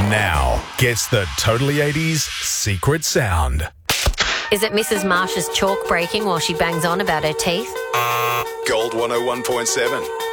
now gets the Totally 80s secret sound. Is it Mrs. Marsh's chalk breaking while she bangs on about her teeth? Gold 101.7.